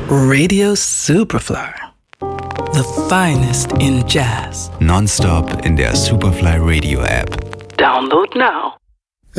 Radio Superfly. The finest in jazz. Nonstop in der Superfly Radio App. Download now.